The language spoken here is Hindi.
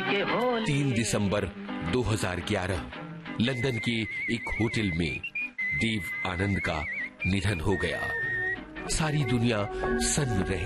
3 दिसंबर 2011 लंदन के एक होटल में देव आनंद का निधन हो गया। सारी दुनिया सन्न रह